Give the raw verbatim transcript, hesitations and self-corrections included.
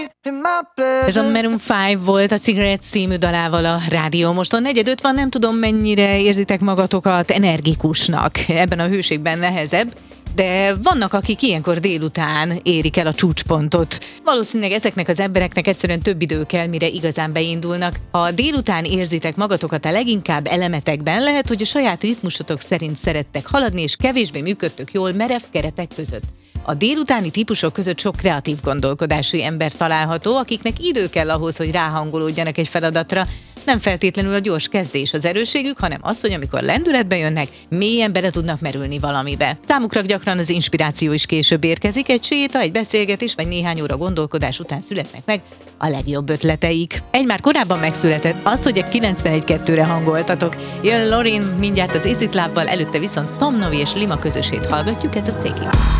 Ez a Maroon öt volt a Cigarette című dalával a Rádió Moston. negyven öt van, nem tudom mennyire érzitek magatokat energikusnak. Ebben a hőségben nehezebb, de vannak, akik ilyenkor délután érik el a csúcspontot. Valószínűleg ezeknek az embereknek egyszerűen több idő kell, mire igazán beindulnak. Ha délután érzitek magatokat a leginkább elemetekben, lehet, hogy a saját ritmusotok szerint szerettek haladni, és kevésbé működtök jól merev keretek között. A délutáni típusok között sok kreatív gondolkodású ember található, akiknek idő kell ahhoz, hogy ráhangolódjanak egy feladatra. Nem feltétlenül a gyors kezdés az erősségük, hanem az, hogy amikor lendületbe jönnek, mélyen bele tudnak merülni valamibe. Számukra gyakran az inspiráció is később érkezik, egy séta, egy beszélgetés vagy néhány óra gondolkodás után születnek meg a legjobb ötleteik. Egy már korábban megszületett az, hogy a kilencvenegy kettőre hangoltatok. Jön Lorin mindjárt az Is It Love-val, előtte viszont Tom Novi és Lima közösét hallgatjuk, ez a cégi.